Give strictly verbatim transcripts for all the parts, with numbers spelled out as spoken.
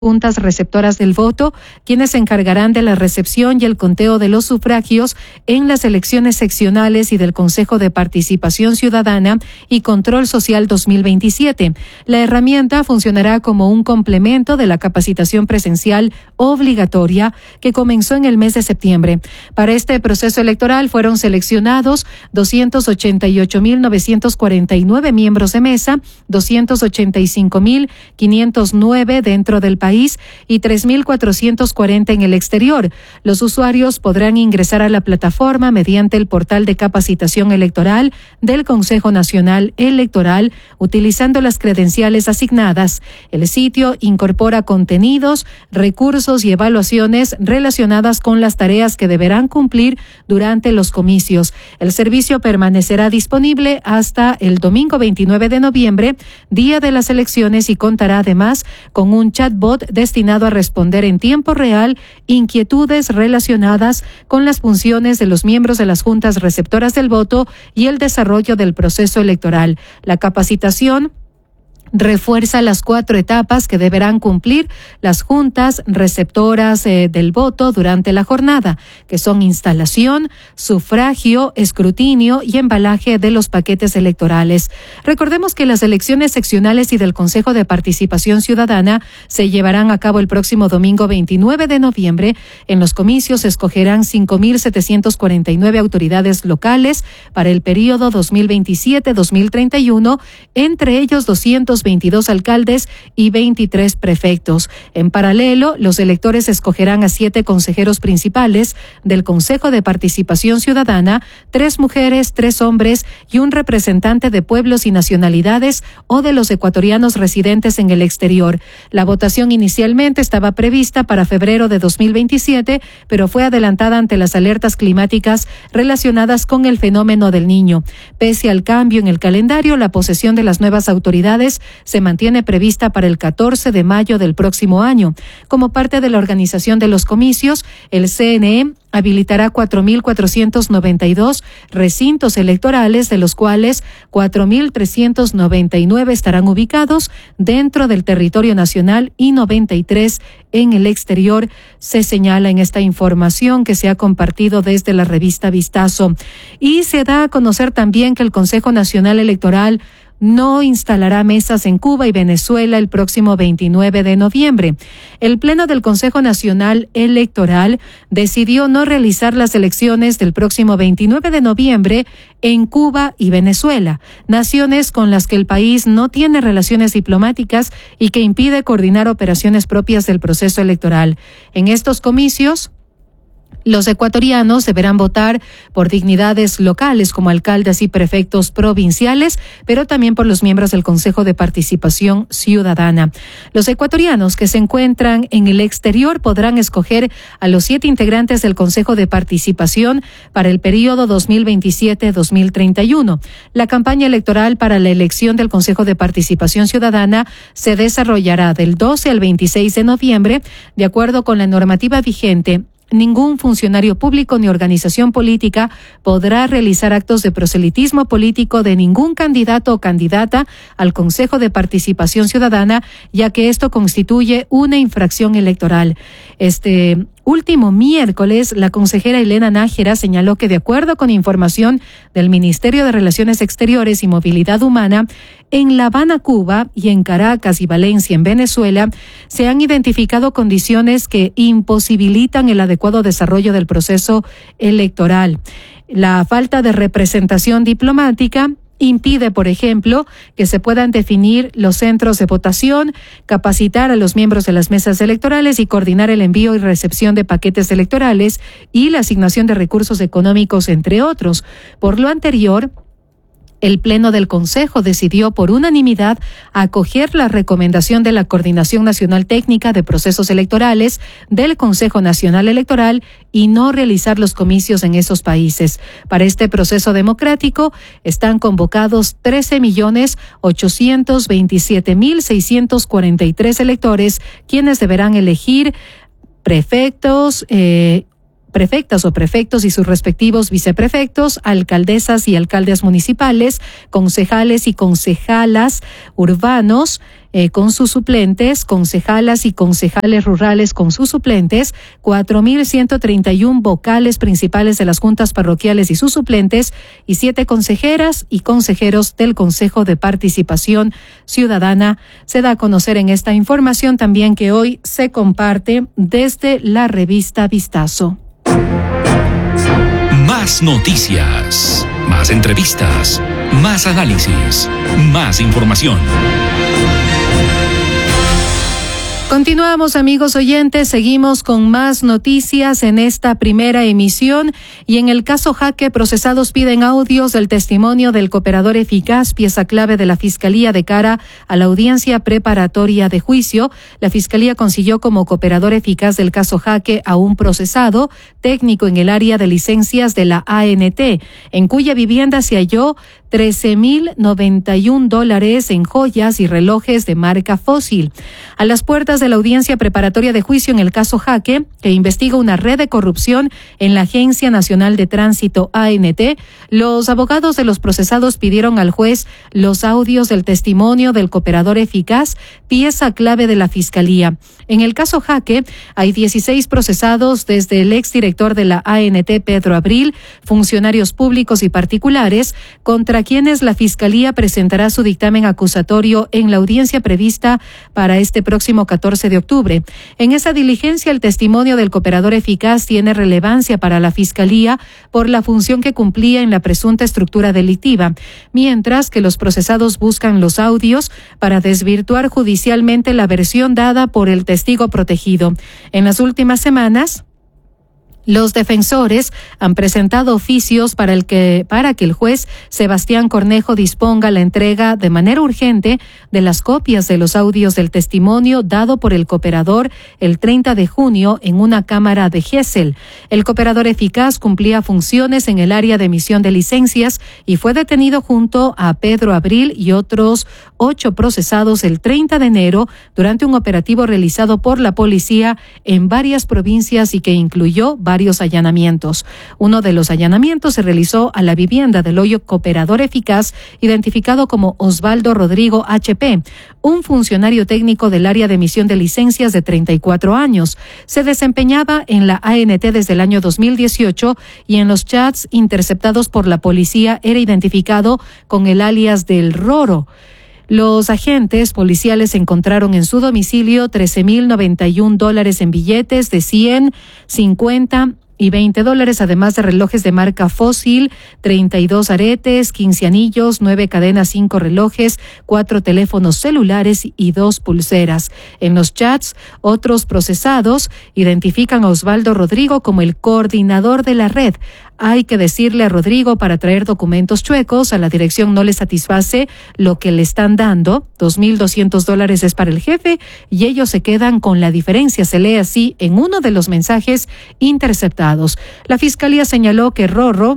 juntas receptoras del voto, quienes se encargarán de la recepción y el conteo de los sufragios en las elecciones seccionales y del Consejo de Participación Ciudadana y Control Social dos mil veintisiete. La herramienta funcionará como un complemento de la capacitación presencial obligatoria que comenzó en el mes de septiembre. Para este proceso electoral fueron seleccionados doscientos ochenta y ocho mil novecientos cuarenta y nueve miembros de mesa, doscientos ochenta y cinco mil quinientos nueve dentro del país y tres mil cuatrocientos cuarenta en el exterior. Los usuarios podrán ingresar a la plataforma mediante el portal de capacitación electoral del Consejo Nacional Electoral utilizando las credenciales asignadas. El sitio incorpora contenidos, recursos y evaluaciones relacionadas con las tareas que deberán cumplir durante los comicios. El servicio permanecerá disponible hasta el domingo veintinueve de noviembre, día de las elecciones, y contará además con un chatbot destinado a responder en tiempo real inquietudes relacionadas con las funciones de los miembros de las juntas receptoras del voto y el desarrollo del proceso electoral. La capacitación refuerza las cuatro etapas que deberán cumplir las juntas receptoras eh, del voto durante la jornada, que son instalación, sufragio, escrutinio y embalaje de los paquetes electorales. Recordemos que las elecciones seccionales y del Consejo de Participación Ciudadana se llevarán a cabo el próximo domingo veintinueve de noviembre. En los comicios se escogerán cinco mil setecientos cuarenta y nueve autoridades locales para el periodo dos mil veintisiete a dos mil treinta y uno, entre ellos doscientos veintidós alcaldes y veintitrés prefectos. En paralelo, los electores escogerán a siete consejeros principales del Consejo de Participación Ciudadana, tres mujeres, tres hombres y un representante de pueblos y nacionalidades o de los ecuatorianos residentes en el exterior. La votación inicialmente estaba prevista para febrero de dos mil veintisiete, pero fue adelantada ante las alertas climáticas relacionadas con el fenómeno del Niño. Pese al cambio en el calendario, la posesión de las nuevas autoridades se mantiene prevista para el catorce de mayo del próximo año. Como parte de la organización de los comicios, el C N E habilitará cuatro mil cuatrocientos noventa y dos recintos electorales, de los cuales cuatro mil trescientos noventa y nueve estarán ubicados dentro del territorio nacional y noventa y tres en el exterior, se señala en esta información que se ha compartido desde la revista Vistazo. Y se da a conocer también que el Consejo Nacional Electoral no instalará mesas en Cuba y Venezuela el próximo veintinueve de noviembre. El Pleno del Consejo Nacional Electoral decidió no realizar las elecciones del próximo veintinueve de noviembre en Cuba y Venezuela, naciones con las que el país no tiene relaciones diplomáticas y que impide coordinar operaciones propias del proceso electoral. En estos comicios, los ecuatorianos deberán votar por dignidades locales como alcaldes y prefectos provinciales, pero también por los miembros del Consejo de Participación Ciudadana. Los ecuatorianos que se encuentran en el exterior podrán escoger a los siete integrantes del Consejo de Participación para el periodo dos mil veintisiete a dos mil treinta y uno. La campaña electoral para la elección del Consejo de Participación Ciudadana se desarrollará del doce al veintiséis de noviembre, de acuerdo con la normativa vigente. Ningún funcionario público ni organización política podrá realizar actos de proselitismo político de ningún candidato o candidata al Consejo de Participación Ciudadana, ya que esto constituye una infracción electoral. Este último miércoles, la consejera Elena Nájera señaló que, de acuerdo con información del Ministerio de Relaciones Exteriores y Movilidad Humana, en La Habana, Cuba, y en Caracas y Valencia, en Venezuela, se han identificado condiciones que imposibilitan el adecuado desarrollo del proceso electoral. La falta de representación diplomática impide, por ejemplo, que se puedan definir los centros de votación, capacitar a los miembros de las mesas electorales y coordinar el envío y recepción de paquetes electorales y la asignación de recursos económicos, entre otros. Por lo anterior, el Pleno del Consejo decidió por unanimidad acoger la recomendación de la Coordinación Nacional Técnica de Procesos Electorales del Consejo Nacional Electoral y no realizar los comicios en esos países. Para este proceso democrático están convocados trece millones ochocientos veintisiete mil seiscientos cuarenta y tres electores, quienes deberán elegir prefectos, eh, prefectas o prefectos y sus respectivos viceprefectos, alcaldesas y alcaldes municipales, concejales y concejalas urbanos, Eh, con sus suplentes, concejalas y concejales rurales con sus suplentes, cuatro mil ciento treinta y uno vocales principales de las juntas parroquiales y sus suplentes, y siete consejeras y consejeros del Consejo de Participación Ciudadana. Se da a conocer en esta información también que hoy se comparte desde la revista Vistazo. Más noticias, más entrevistas, más análisis, más información. Continuamos, amigos oyentes, seguimos con más noticias en esta primera emisión, y en el caso Jaque, procesados piden audios del testimonio del cooperador eficaz, pieza clave de la Fiscalía de cara a la audiencia preparatoria de juicio. La Fiscalía consiguió como cooperador eficaz del caso Jaque a un procesado técnico en el área de licencias de la A N T, en cuya vivienda se halló trece mil noventa y un dólares en joyas y relojes de marca Fósil. A las puertas de la audiencia preparatoria de juicio en el caso Jaque, que investiga una red de corrupción en la Agencia Nacional de Tránsito A N T, los abogados de los procesados pidieron al juez los audios del testimonio del cooperador eficaz, pieza clave de la Fiscalía. En el caso Jaque hay dieciséis procesados, desde el exdirector de la A N T, Pedro Abril, funcionarios públicos y particulares, contra quienes la Fiscalía presentará su dictamen acusatorio en la audiencia prevista para este próximo catorce de octubre. En esa diligencia, el testimonio del cooperador eficaz tiene relevancia para la Fiscalía por la función que cumplía en la presunta estructura delictiva, mientras que los procesados buscan los audios para desvirtuar judicialmente la versión dada por el testigo protegido. En las últimas semanas, los defensores han presentado oficios para el que para que el juez Sebastián Cornejo disponga la entrega de manera urgente de las copias de los audios del testimonio dado por el cooperador el treinta de junio en una cámara de Gesell. El cooperador eficaz cumplía funciones en el área de emisión de licencias y fue detenido junto a Pedro Abril y otros ocho procesados el treinta de enero durante un operativo realizado por la policía en varias provincias y que incluyó varios allanamientos. Uno de los allanamientos se realizó a la vivienda del hoyo cooperador eficaz, identificado como Osvaldo Rodrigo H P, un funcionario técnico del área de emisión de licencias de treinta y cuatro años. Se desempeñaba en la A N T desde el año dos mil dieciocho y en los chats interceptados por la policía era identificado con el alias del Roro. Los agentes policiales encontraron en su domicilio trece mil noventa y un dólares en billetes de cien, cincuenta y veinte dólares, además de relojes de marca Fósil, treinta y dos aretes, quince anillos, nueve cadenas, cinco relojes, cuatro teléfonos celulares y dos pulseras. En los chats, otros procesados identifican a Osvaldo Rodrigo como el coordinador de la red. Hay que decirle a Rodrigo para traer documentos chuecos, a la dirección no le satisface lo que le están dando, dos mil doscientos dólares es para el jefe y ellos se quedan con la diferencia, se lee así en uno de los mensajes interceptados. La Fiscalía señaló que Rorro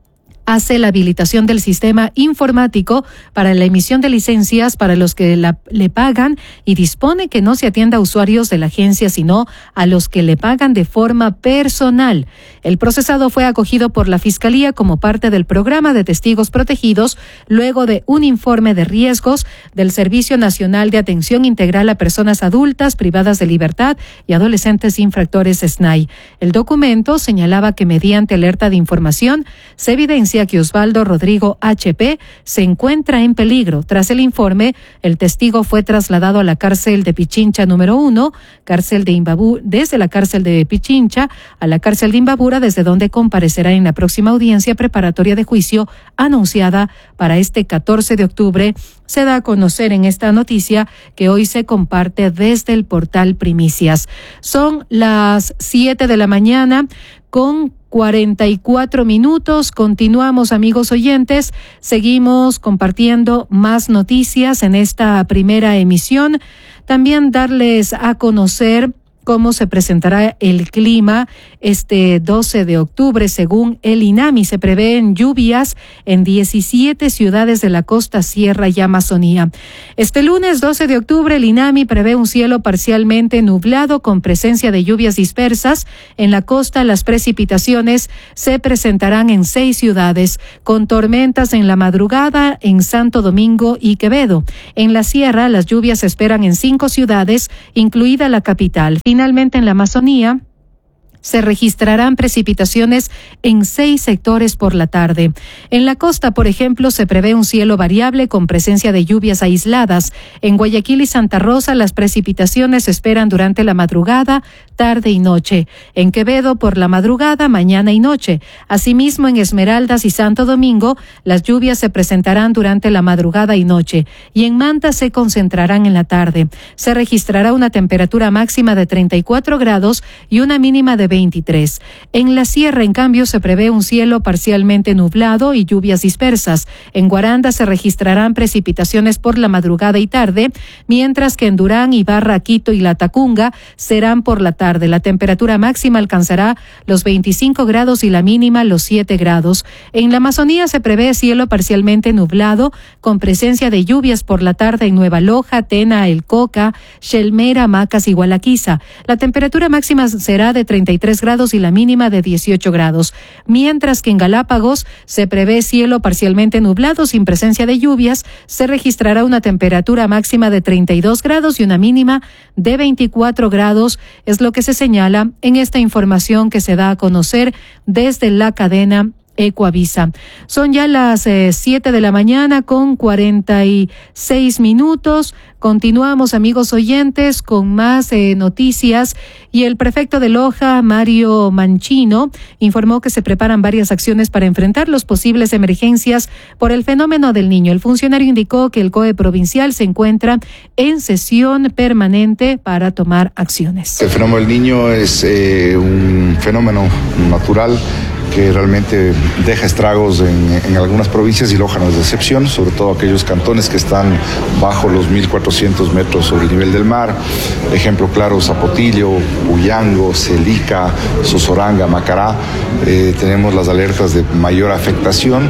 hace la habilitación del sistema informático para la emisión de licencias para los que la, le pagan y dispone que no se atienda a usuarios de la agencia, sino a los que le pagan de forma personal. El procesado fue acogido por la Fiscalía como parte del programa de testigos protegidos luego de un informe de riesgos del Servicio Nacional de Atención Integral a Personas Adultas Privadas de Libertad y Adolescentes Infractores S N A I. El documento señalaba que mediante alerta de información se evidencia que Osvaldo Rodrigo H P se encuentra en peligro. Tras el informe, el testigo fue trasladado a la cárcel de Pichincha número uno, cárcel de Imbabura, desde la cárcel de Pichincha a la cárcel de Imbabura, desde donde comparecerá en la próxima audiencia preparatoria de juicio anunciada para este catorce de octubre. Se da a conocer en esta noticia que hoy se comparte desde el portal Primicias. Son las siete de la mañana con cuarenta y cuatro minutos. Continuamos, amigos oyentes. Seguimos compartiendo más noticias en esta primera emisión. También darles a conocer cómo se presentará el clima este doce de octubre. Según el INAMI, se prevén lluvias en diecisiete ciudades de la costa, sierra y Amazonía. Este lunes doce de octubre, el INAMI prevé un cielo parcialmente nublado con presencia de lluvias dispersas. En la costa, las precipitaciones se presentarán en seis ciudades, con tormentas en la madrugada en Santo Domingo y Quevedo. En la sierra, las lluvias se esperan en cinco ciudades, incluida la capital. Finalmente, en la Amazonía, se registrarán precipitaciones en seis sectores por la tarde. En la costa, por ejemplo, se prevé un cielo variable con presencia de lluvias aisladas. En Guayaquil y Santa Rosa, las precipitaciones se esperan durante la madrugada, tarde y noche. En Quevedo, por la madrugada, mañana y noche. Asimismo, en Esmeraldas y Santo Domingo, las lluvias se presentarán durante la madrugada y noche. Y en Manta se concentrarán en la tarde. Se registrará una temperatura máxima de treinta y cuatro grados y una mínima de veintitrés. En la sierra, en cambio, se prevé un cielo parcialmente nublado y lluvias dispersas. En Guaranda se registrarán precipitaciones por la madrugada y tarde, mientras que en Durán, Ibarra, Quito y La Tacunga serán por la tarde. La temperatura máxima alcanzará los veinticinco grados y la mínima los siete grados. En la Amazonía se prevé cielo parcialmente nublado con presencia de lluvias por la tarde en Nueva Loja, Tena, El Coca, Xelmera, Macas y Gualaquiza. La temperatura máxima será de treinta y tres grados y la mínima de dieciocho grados, mientras que en Galápagos se prevé cielo parcialmente nublado sin presencia de lluvias. Se registrará una temperatura máxima de treinta y dos grados y una mínima de veinticuatro grados, es lo que se señala en esta información que se da a conocer desde la cadena Ecuavisa. Son ya las eh, siete de la mañana con cuarenta y seis minutos. Continuamos, amigos oyentes, con más eh, noticias. Y el prefecto de Loja, Mario Manchino, informó que se preparan varias acciones para enfrentar las posibles emergencias por el fenómeno del Niño. El funcionario indicó que el C O E provincial se encuentra en sesión permanente para tomar acciones. El fenómeno del Niño es eh, un fenómeno natural que realmente deja estragos en, en algunas provincias y Loja no es de excepción, sobre todo aquellos cantones que están bajo los mil cuatrocientos metros sobre el nivel del mar. Ejemplo claro, Zapotillo, Puyango, Celica, Sosoranga, Macará. Eh, tenemos las alertas de mayor afectación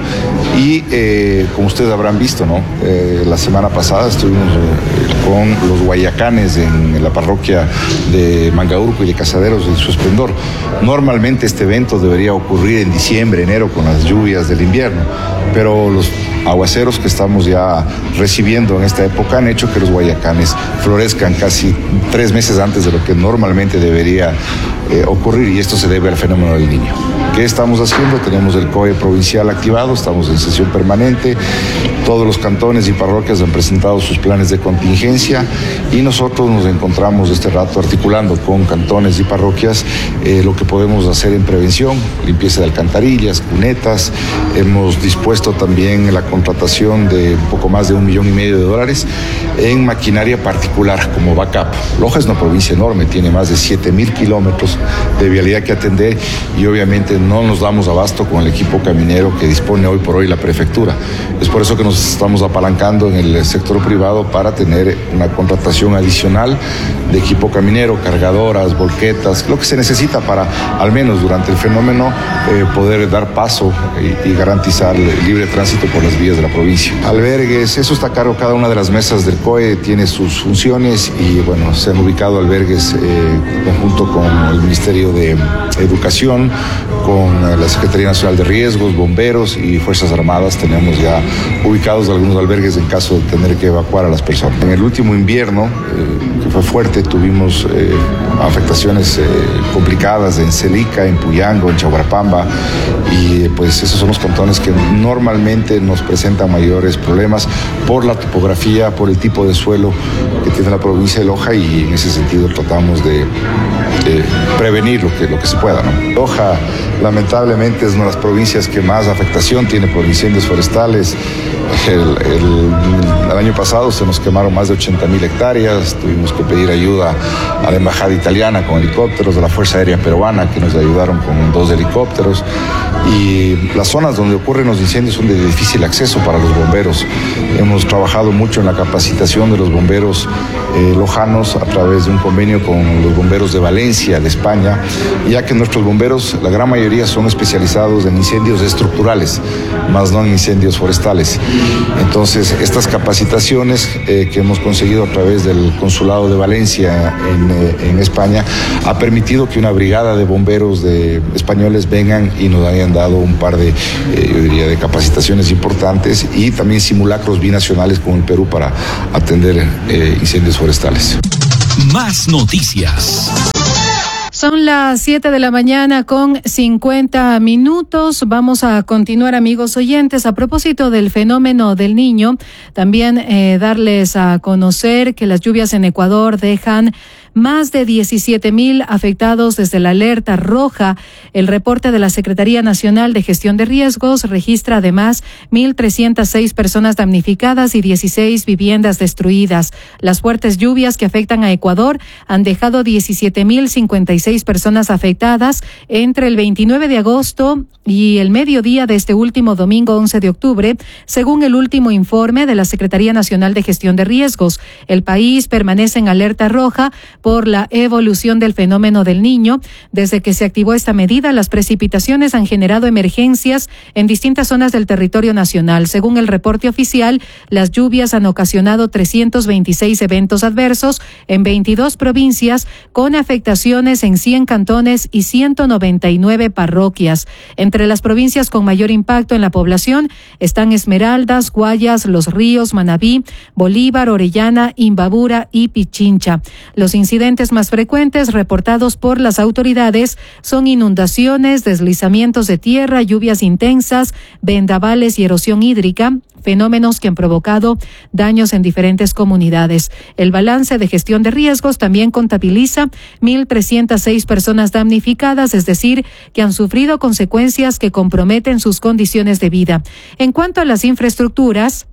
y eh, como ustedes habrán visto, ¿no? Eh, la semana pasada estuvimos eh, con los guayacanes en, en la parroquia de Mangaurco y de Casaderos en su esplendor. Normalmente este evento debería ocurrir en diciembre, enero, con las lluvias del invierno, pero los aguaceros que estamos ya recibiendo en esta época han hecho que los guayacanes florezcan casi tres meses antes de lo que normalmente debería eh, ocurrir, y esto se debe al fenómeno del Niño. ¿Qué estamos haciendo? Tenemos el C O E provincial activado, estamos en sesión permanente, todos los cantones y parroquias han presentado sus planes de contingencia y nosotros nos encontramos este rato articulando con cantones y parroquias eh, lo que podemos hacer en prevención, limpieza de alcantarillas, cunetas. Hemos dispuesto también la contratación de un poco más de un millón y medio de dólares en maquinaria particular como backup. Loja es una provincia enorme, tiene más de siete mil kilómetros de vialidad que atender y obviamente no nos damos abasto con el equipo caminero que dispone hoy por hoy la prefectura. Es por eso que nos estamos apalancando en el sector privado para tener una contratación adicional de equipo caminero, cargadoras, volquetas, lo que se necesita para, al menos durante el fenómeno, eh, poder dar paso y, y garantizar el libre tránsito por las vías de la provincia. Albergues, eso está a cargo, cada una de las mesas del C O E tiene sus funciones y bueno, se han ubicado albergues eh, conjunto con el Ministerio de Educación, con la Secretaría Nacional de Riesgos, bomberos y Fuerzas Armadas. Tenemos ya ubicados algunos albergues en caso de tener que evacuar a las personas. En el último invierno, eh, que fue fuerte, tuvimos eh, afectaciones eh, complicadas en Celica, en Puyango, en Chaguarpamba, y pues esos son los cantones que normalmente nos presentan mayores problemas por la topografía, por el tipo de suelo que tiene la provincia de Loja, y en ese sentido tratamos de eh, prevenir lo que, lo que se pueda, ¿no? Loja, lamentablemente, es una de las provincias que más afectación tiene por incendios forestales. El, el, el año pasado se nos quemaron más de ochenta mil hectáreas, tuvimos que pedir ayuda a la embajada italiana con helicópteros de la Fuerza Aérea Peruana, que nos ayudaron con dos helicópteros, y las zonas donde ocurren los incendios son de difícil acceso para los bomberos. Hemos trabajado mucho en la capacitación de los bomberos eh, lojanos a través de un convenio con los bomberos de Valencia, de España, ya que nuestros bomberos, la gran mayoría son especializados en incendios estructurales, más no en incendios forestales. Entonces, estas capacitaciones eh, que hemos conseguido a través del Consulado de Valencia en, eh, en España ha permitido que una brigada de bomberos de españoles vengan y nos hayan dado un par de, eh, yo diría, de capacitaciones importantes y también simulacros binacionales con el Perú para atender eh, incendios forestales. Más noticias. Son las siete de la mañana con cincuenta minutos. Vamos a continuar, amigos oyentes. A propósito del fenómeno del Niño, también eh, darles a conocer que las lluvias en Ecuador dejan más de diecisiete mil afectados desde la alerta roja. El reporte de la Secretaría Nacional de Gestión de Riesgos registra además mil trescientas seis personas damnificadas y dieciséis viviendas destruidas. Las fuertes lluvias que afectan a Ecuador han dejado diecisiete mil cincuenta y seis personas afectadas entre el veintinueve de agosto y el mediodía de este último domingo once de octubre, según el último informe de la Secretaría Nacional de Gestión de Riesgos. El país permanece en alerta roja por la evolución del fenómeno del Niño. Desde que se activó esta medida, las precipitaciones han generado emergencias en distintas zonas del territorio nacional. Según el reporte oficial, las lluvias han ocasionado trescientos veintiséis eventos adversos en veintidós provincias, con afectaciones en cien cantones y ciento noventa y nueve parroquias. Entre las provincias con mayor impacto en la población están Esmeraldas, Guayas, Los Ríos, Manabí, Bolívar, Orellana, Imbabura y Pichincha. Los incidentes más frecuentes reportados por las autoridades son inundaciones, deslizamientos de tierra, lluvias intensas, vendavales y erosión hídrica, fenómenos que han provocado daños en diferentes comunidades. El balance de gestión de riesgos también contabiliza mil trescientas seis personas damnificadas, es decir, que han sufrido consecuencias que comprometen sus condiciones de vida. En cuanto a las infraestructuras,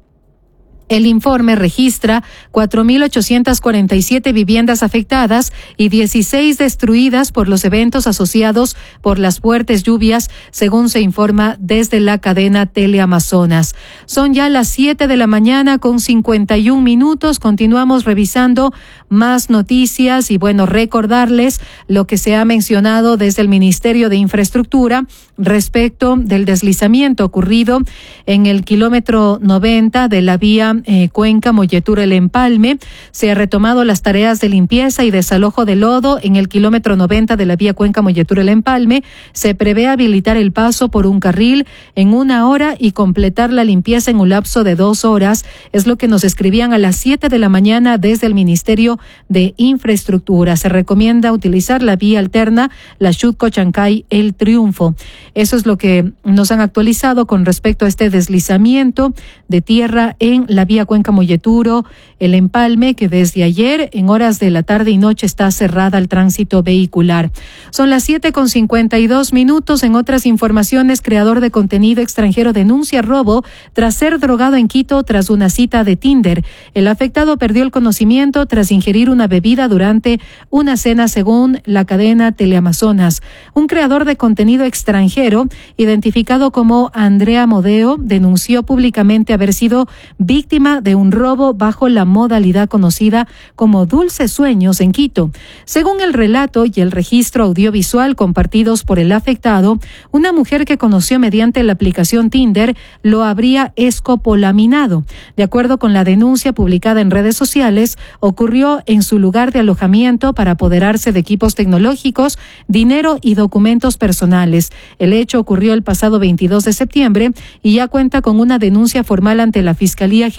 el informe registra cuatro mil ochocientas cuarenta y siete viviendas afectadas y dieciséis destruidas por los eventos asociados por las fuertes lluvias, según se informa desde la cadena Teleamazonas. Son ya las siete de la mañana con cincuenta y un minutos. Continuamos revisando más noticias y, bueno, recordarles lo que se ha mencionado desde el Ministerio de Infraestructura respecto del deslizamiento ocurrido en el kilómetro noventa de la vía Eh, Cuenca Molleturo El Empalme. Se ha retomado las tareas de limpieza y desalojo de lodo en el kilómetro noventa de la vía Cuenca Molleturo El Empalme. Se prevé habilitar el paso por un carril en una hora y completar la limpieza en un lapso de dos horas. Es lo que nos escribían a las siete de la mañana desde el Ministerio de Infraestructura. Se recomienda utilizar la vía alterna, la Xutco Chancay El Triunfo. Eso es lo que nos han actualizado con respecto a este deslizamiento de tierra en la vía Cuenca Molleturo El Empalme, que desde ayer en horas de la tarde y noche está cerrada al tránsito vehicular. Son las siete con cincuenta y dos minutos. En otras informaciones, creador de contenido extranjero denuncia robo tras ser drogado en Quito tras una cita de Tinder. El afectado perdió el conocimiento tras ingerir una bebida durante una cena, según la cadena Teleamazonas. Un creador de contenido extranjero, identificado como Andrea Modeo, denunció públicamente haber sido víctima de un robo bajo la modalidad conocida como Dulces Sueños en Quito. Según el relato y el registro audiovisual compartidos por el afectado, una mujer que conoció mediante la aplicación Tinder lo habría escopolaminado. De acuerdo con la denuncia publicada en redes sociales, ocurrió en su lugar de alojamiento para apoderarse de equipos tecnológicos, dinero y documentos personales. El hecho ocurrió el pasado veintidós de septiembre y ya cuenta con una denuncia formal ante la Fiscalía General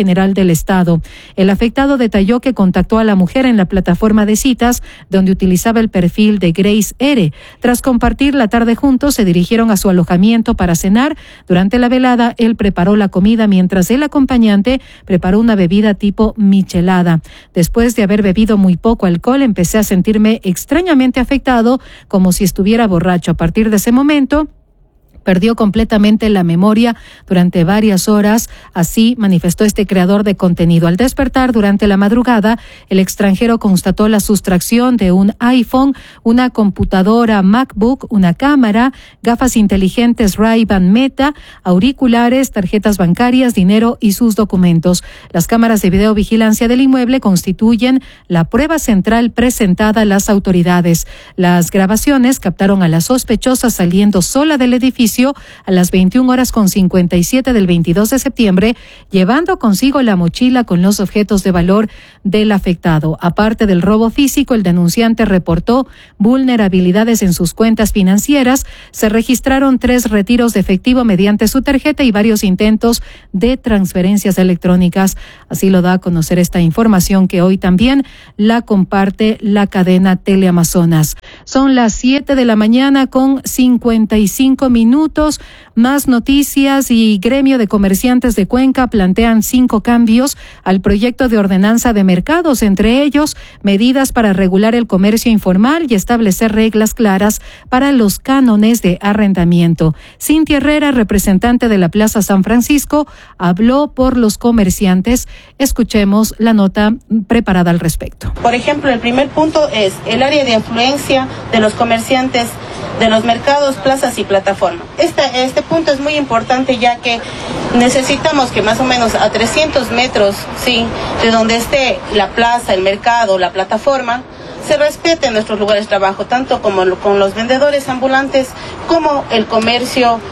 General del Estado. El afectado detalló que contactó a la mujer en la plataforma de citas donde utilizaba el perfil de Grace R. Tras compartir la tarde juntos, se dirigieron a su alojamiento para cenar. Durante la velada, él preparó la comida mientras el acompañante preparó una bebida tipo michelada. Después de haber bebido muy poco alcohol, empecé a sentirme extrañamente afectado, como si estuviera borracho. A partir de ese momento, perdió completamente la memoria durante varias horas, así manifestó este creador de contenido. Al despertar durante la madrugada, el extranjero constató la sustracción de un iPhone, una computadora MacBook, una cámara, gafas inteligentes Ray-Ban Meta, auriculares, tarjetas bancarias, dinero y sus documentos. Las cámaras de videovigilancia del inmueble constituyen la prueba central presentada a las autoridades. Las grabaciones captaron a la sospechosa saliendo sola del edificio a las veintiuna horas con cincuenta y siete del veintidós de septiembre, llevando consigo la mochila con los objetos de valor del afectado. Aparte del robo físico, el denunciante reportó vulnerabilidades en sus cuentas financieras. Se registraron tres retiros de efectivo mediante su tarjeta y varios intentos de transferencias electrónicas. Así lo da a conocer esta información, que hoy también la comparte la cadena Teleamazonas. Son las siete de la mañana con cincuenta y cinco minutos. Más noticias. Y Gremio de Comerciantes de Cuenca plantean cinco cambios al proyecto de ordenanza de mercados, entre ellos medidas para regular el comercio informal y establecer reglas claras para los cánones de arrendamiento. Cintia Herrera, representante de la Plaza San Francisco, habló por los comerciantes. Escuchemos la nota preparada al respecto. Por ejemplo, el primer punto es el área de influencia de los comerciantes de los mercados, plazas y plataformas. Este, este punto es muy importante, ya que necesitamos que más o menos a trescientos metros, sí, de donde esté la plaza, el mercado, la plataforma, se respeten nuestros lugares de trabajo, tanto como lo, con los vendedores ambulantes como el comercio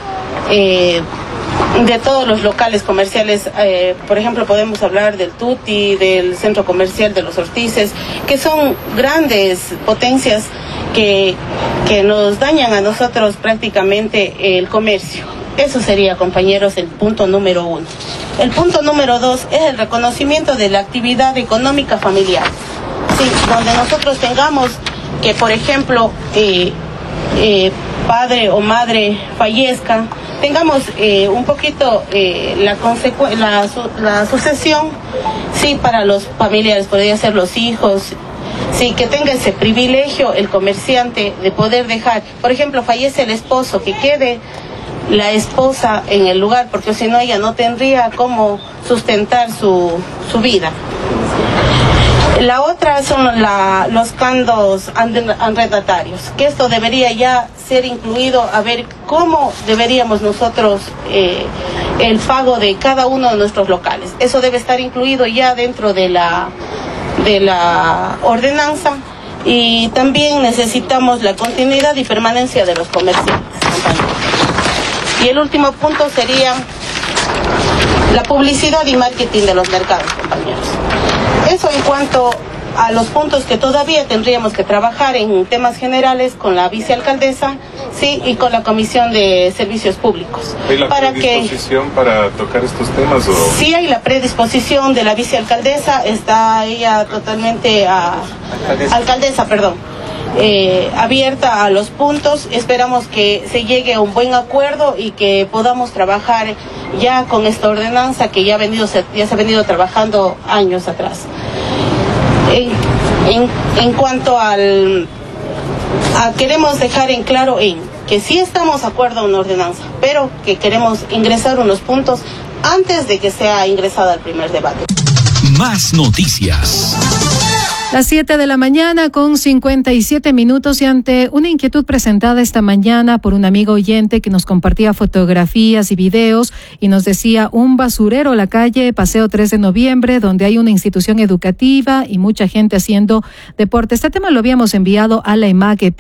eh, de todos los locales comerciales. Eh, por ejemplo, podemos hablar del Tuti, del centro comercial de los Ortices, que son grandes potencias que, que nos dañan a nosotros prácticamente el comercio. Eso sería, compañeros, el punto número uno. El punto número dos es el reconocimiento de la actividad económica familiar. Sí, donde nosotros tengamos que, por ejemplo, eh, eh, padre o madre fallezca, tengamos eh, un poquito eh, la, consecu- la, la sucesión, sí, para los familiares, podría ser los hijos, sí, que tenga ese privilegio el comerciante de poder dejar, por ejemplo, fallece el esposo, que quede la esposa en el lugar, porque si no ella no tendría cómo sustentar su, su vida. La otra son la, los candos arrendatarios, que esto debería ya ser incluido, a ver cómo deberíamos nosotros eh, el pago de cada uno de nuestros locales. Eso debe estar incluido ya dentro de la, de la ordenanza, y también necesitamos la continuidad y permanencia de los comerciantes, compañeros. Y el último punto sería la publicidad y marketing de los mercados, compañeros. Eso en cuanto a los puntos que todavía tendríamos que trabajar en temas generales con la vicealcaldesa, sí, y con la Comisión de Servicios Públicos. ¿Hay la para predisposición que, para tocar estos temas? O... Sí, hay la predisposición de la vicealcaldesa, está ella totalmente, a, alcaldesa. alcaldesa, perdón, eh, abierta a los puntos. Esperamos que se llegue a un buen acuerdo y que podamos trabajar ya con esta ordenanza que ya, ha venido, ya se ha venido trabajando años atrás. En, en, en cuanto al a, queremos dejar en claro en que sí estamos de acuerdo en una ordenanza, pero que queremos ingresar unos puntos antes de que sea ingresada al primer debate. Más noticias. Las siete de la mañana con cincuenta y siete minutos, y ante una inquietud presentada esta mañana por un amigo oyente que nos compartía fotografías y videos y nos decía un basurero, la calle Paseo tres de noviembre, donde hay una institución educativa y mucha gente haciendo deporte. Este tema lo habíamos enviado a la I M A G P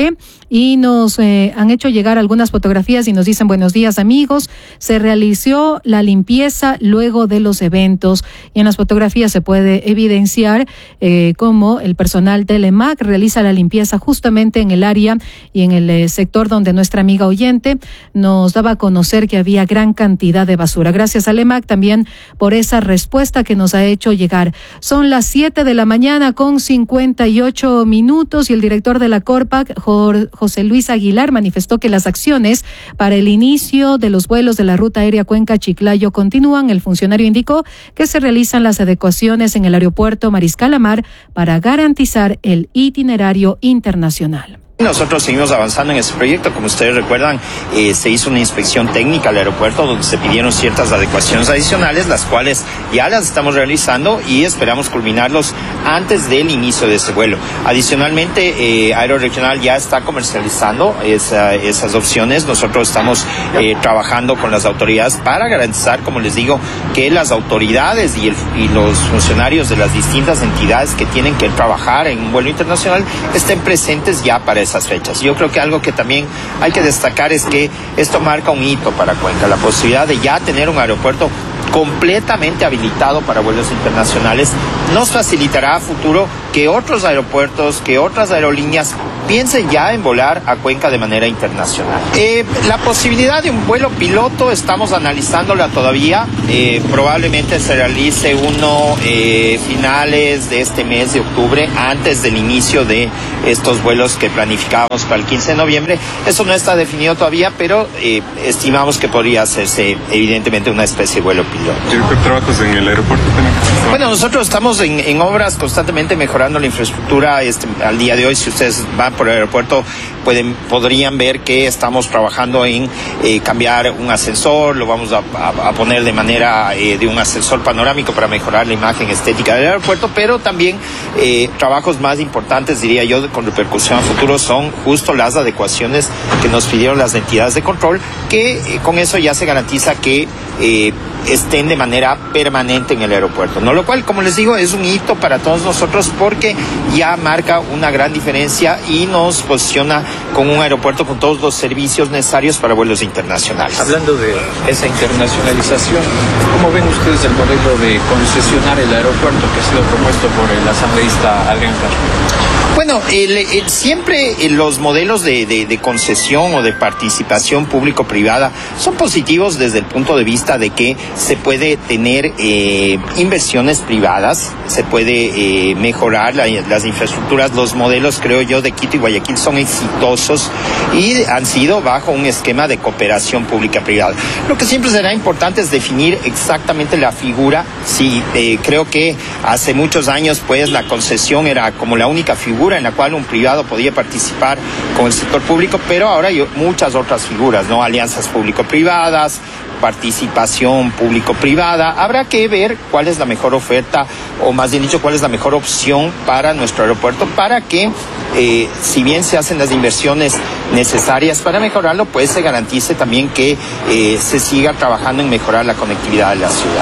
y nos eh, han hecho llegar algunas fotografías y nos dicen: buenos días, amigos, se realizó la limpieza luego de los eventos, y en las fotografías se puede evidenciar eh, cómo el personal del E M A C realiza la limpieza justamente en el área y en el eh, sector donde nuestra amiga oyente nos daba a conocer que había gran cantidad de basura. Gracias al E M A C también por esa respuesta que nos ha hecho llegar. Son las siete de la mañana con cincuenta y ocho minutos y el director de la Corpac, José Luis Aguilar, manifestó que las acciones para el inicio de los vuelos de la ruta aérea Cuenca-Chiclayo continúan. El funcionario indicó que se realizan las adecuaciones en el aeropuerto Mariscal Amar para garantizar el itinerario internacional. Nosotros seguimos avanzando en ese proyecto. Como ustedes recuerdan, eh, se hizo una inspección técnica al aeropuerto donde se pidieron ciertas adecuaciones adicionales, las cuales ya las estamos realizando y esperamos culminarlos antes del inicio de ese vuelo. Adicionalmente, eh, Aeroregional ya está comercializando esa, esas opciones. Nosotros estamos eh, trabajando con las autoridades para garantizar, como les digo, que las autoridades y, el, y los funcionarios de las distintas entidades que tienen que trabajar en un vuelo internacional estén presentes ya para esas fechas. Yo creo que algo que también hay que destacar es que esto marca un hito para Cuenca, la posibilidad de ya tener un aeropuerto completamente habilitado para vuelos internacionales. Nos facilitará a futuro que otros aeropuertos, que otras aerolíneas piensen ya en volar a Cuenca de manera internacional. Eh, la posibilidad de un vuelo piloto estamos analizándola todavía. Eh, probablemente se realice uno eh, finales de este mes de octubre, antes del inicio de estos vuelos que planificábamos para el quince de noviembre. Eso no está definido todavía, pero eh, estimamos que podría hacerse evidentemente una especie de vuelo piloto. ¿Qué trabajas en el aeropuerto? Bueno, nosotros estamos en, en obras constantemente mejorando la infraestructura. Este, al día de hoy, si ustedes van por el aeropuerto, pueden, podrían ver que estamos trabajando en eh, cambiar un ascensor. Lo vamos a, a, a poner de manera eh, de un ascensor panorámico para mejorar la imagen estética del aeropuerto, pero también eh, trabajos más importantes, diría yo, con repercusión a futuro, son justo las adecuaciones que nos pidieron las entidades de control, que eh, con eso ya se garantiza que eh, estén de manera permanente en el aeropuerto, ¿no? Lo cual, como les digo, es un hito para todos nosotros porque ya marca una gran diferencia y nos posiciona con un aeropuerto con todos los servicios necesarios para vuelos internacionales. Hablando de esa internacionalización, ¿cómo ven ustedes el modelo de concesionar el aeropuerto que ha sido propuesto por el asambleísta Adrián Castro? Bueno, el, el, siempre el, los modelos de, de, de concesión o de participación público-privada son positivos desde el punto de vista de que se puede tener eh, inversiones privadas, se puede eh, mejorar la, las infraestructuras. Los modelos, creo yo, de Quito y Guayaquil son exitosos y han sido bajo un esquema de cooperación pública-privada. Lo que siempre será importante es definir exactamente la figura. Sí, eh, creo que hace muchos años, pues, la concesión era como la única figura en la cual un privado podía participar con el sector público, pero ahora hay muchas otras figuras, ¿no? Alianzas público-privadas, participación público-privada. Habrá que ver cuál es la mejor oferta, o más bien dicho, cuál es la mejor opción para nuestro aeropuerto, para que, eh, si bien se hacen las inversiones necesarias para mejorarlo, pues se garantice también que eh, se siga trabajando en mejorar la conectividad de la ciudad.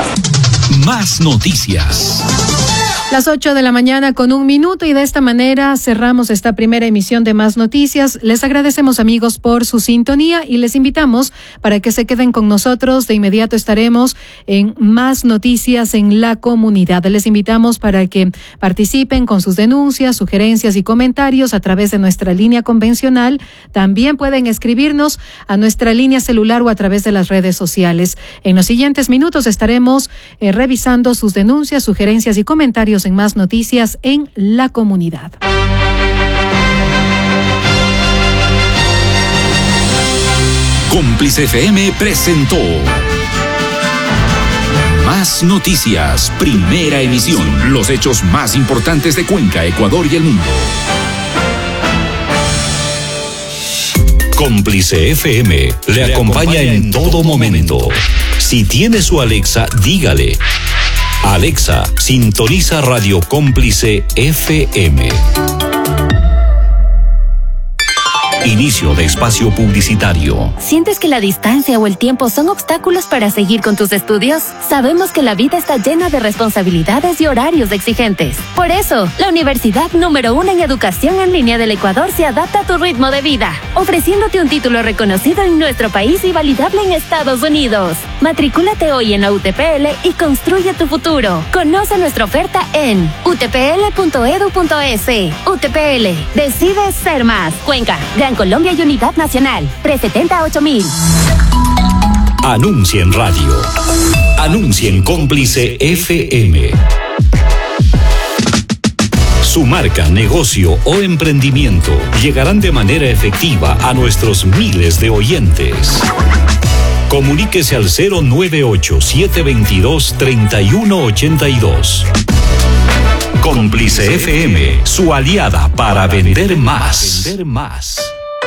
Más noticias. Las ocho de la mañana con un minuto y de esta manera cerramos esta primera emisión de Más Noticias. Les agradecemos, amigos, por su sintonía y les invitamos para que se queden con nosotros. De inmediato estaremos en Más Noticias en la comunidad. Les invitamos para que participen con sus denuncias, sugerencias y comentarios a través de nuestra línea convencional. También pueden escribirnos a nuestra línea celular o a través de las redes sociales. En los siguientes minutos estaremos eh, revisando sus denuncias, sugerencias y comentarios en Más Noticias en la comunidad. Cómplice F M presentó Más Noticias, primera emisión. Los hechos más importantes de Cuenca, Ecuador y el mundo. Cómplice F M le acompaña en todo momento. Si tiene su Alexa, dígale: Alexa, sintoniza Radio Cómplice F M. Inicio de espacio publicitario. ¿Sientes que la distancia o el tiempo son obstáculos para seguir con tus estudios? Sabemos que la vida está llena de responsabilidades y horarios exigentes. Por eso, la universidad número uno en educación en línea del Ecuador se adapta a tu ritmo de vida, ofreciéndote un título reconocido en nuestro país y validable en Estados Unidos. Matricúlate hoy en la U T P L y construye tu futuro. Conoce nuestra oferta en u t p l punto e d u punto e s. U T P L, decide ser más. Cuenca, Gran Colombia y Unidad Nacional, tres setenta ocho mil. Anuncia en radio. Anuncia en Cómplice F M. Su marca, negocio o emprendimiento llegarán de manera efectiva a nuestros miles de oyentes. Comuníquese al cero nueve ocho, siete dos dos, tres uno ocho dos. Cómplice F M, su aliada para vender más. Vender más.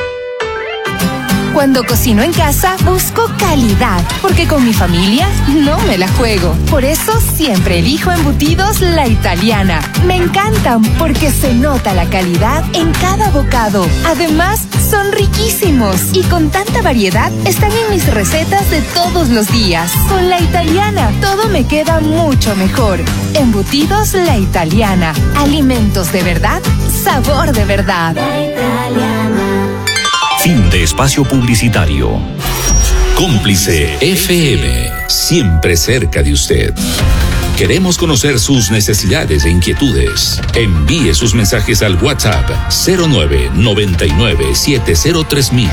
Cuando cocino en casa, busco calidad, porque con mi familia no me la juego. Por eso siempre elijo Embutidos La Italiana. Me encantan porque se nota la calidad en cada bocado. Además, son riquísimos y con tanta variedad están en mis recetas de todos los días. Con La Italiana, todo me queda mucho mejor. Embutidos La Italiana. Alimentos de verdad, sabor de verdad. La Italiana. Fin de espacio publicitario. Cómplice F M, siempre cerca de usted. Queremos conocer sus necesidades e inquietudes. Envíe sus mensajes al WhatsApp cero nueve, noventa y nueve, siete cero tres mil.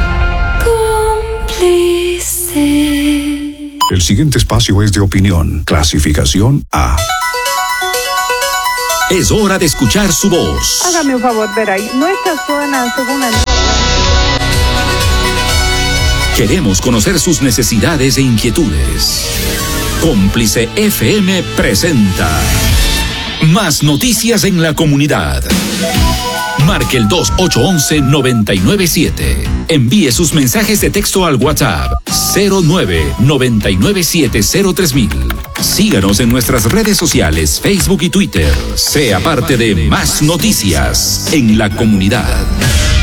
Cómplice. El siguiente espacio es de opinión. Clasificación A. Es hora de escuchar su voz. Hágame un favor, ver ahí. Nuestra zona, según la... Queremos conocer sus necesidades e inquietudes. Cómplice F M presenta Más noticias en la comunidad. Marque el dos ocho uno uno, nueve nueve siete. Envíe sus mensajes de texto al WhatsApp cero nueve, noventa y nueve, siete cero tres mil. Síganos en nuestras redes sociales, Facebook y Twitter. Sea parte de Más Noticias en la comunidad.